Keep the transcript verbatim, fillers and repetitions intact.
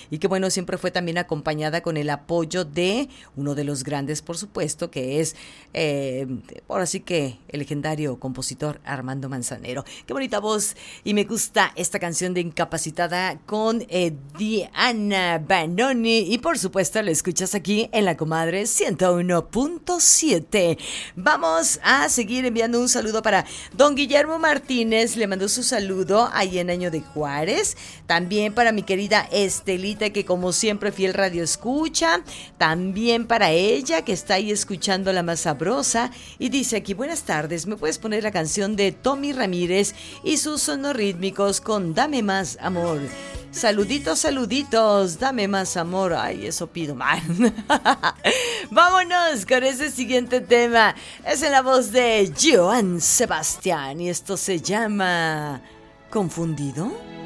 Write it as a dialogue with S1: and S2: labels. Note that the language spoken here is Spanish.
S1: y que bueno, siempre fue también acompañada con el apoyo de uno de los grandes, por supuesto, que es, eh, ahora sí que el legendario compositor Armando Manzanero. Qué bonita voz, y me gusta esta canción de Incapacitada con eh, Diana Banoni, y por supuesto la escuchas aquí en La Comadre ciento uno punto siete. Vamos a seguir enviando un saludo para don Guillermo Martínez, le mandó su saludo ahí en Año de Juárez. También para mi querida Estelita, que como siempre fiel radio escucha. También para ella, que está ahí escuchando La Más Sabrosa. Y dice aquí: buenas tardes, ¿me puedes poner la canción de Tommy Ramírez y sus sonorítmicos con Dame Más Amor? Saluditos, saluditos, dame más amor. Ay, eso pido, man. Vámonos con ese siguiente tema. Es en la voz de Joan Sebastián y esto se llama ¿Confundido?